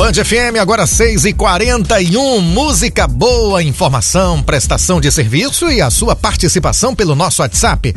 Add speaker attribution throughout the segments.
Speaker 1: Band FM, agora 6h41, música boa, informação, prestação de serviço e a sua participação pelo nosso WhatsApp,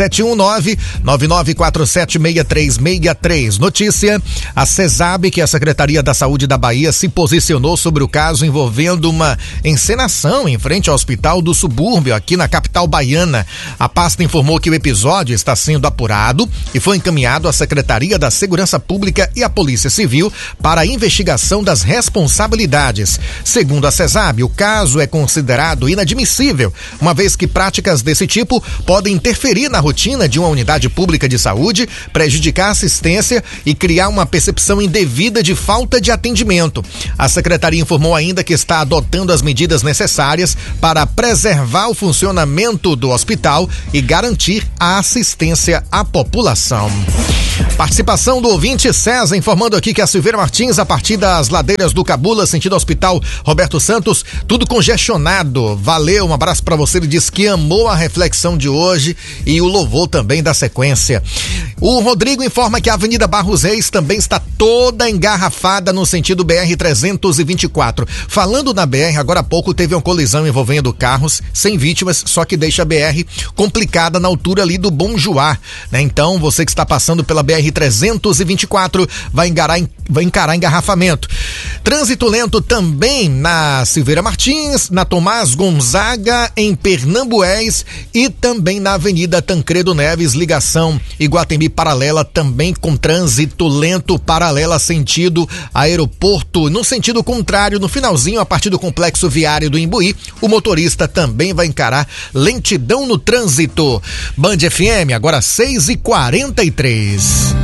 Speaker 1: 719-9947-6363. Notícia, a CESAB, que é a Secretaria da Saúde da Bahia, se posicionou sobre o caso envolvendo uma encenação em frente ao Hospital do Subúrbio, aqui na capital baiana. A pasta informou que o episódio está sendo apurado e foi encaminhado à Secretaria da Segurança Pública e à Polícia Civil para a investigação das responsabilidades. Segundo a CESAB, o caso é considerado inadmissível, uma vez que práticas desse tipo podem interferir na rotina de uma unidade pública de saúde, prejudicar a assistência e criar uma percepção indevida de falta de atendimento. A secretaria informou ainda que está adotando as medidas necessárias para preservar o funcionamento do hospital e garantir a assistência à população. Participação do ouvinte César informando aqui que a Silveira Martins, a partir das ladeiras do Cabula, sentido Hospital Roberto Santos, tudo congestionado. Valeu, um abraço para você. Ele diz que amou a reflexão de hoje e o louvor também da sequência. O Rodrigo informa que a Avenida Barros Reis também está toda engarrafada no sentido BR-324. Falando na BR, agora há pouco teve uma colisão envolvendo carros sem vítimas, só que deixa a BR complicada na altura ali do Bom Joá, né? Então, você que está passando pela BR-324 vai encarar engarrafamento. Trânsito lento também na Silveira Martins, na Tomás Gonzaga, em Pernambués e também na Avenida Tancredo Neves, ligação Iguatemi paralela, também com trânsito lento, paralela sentido aeroporto. No sentido contrário, no finalzinho, a partir do complexo viário do Imbuí, o motorista também vai encarar lentidão no trânsito. Band FM, agora 6h43.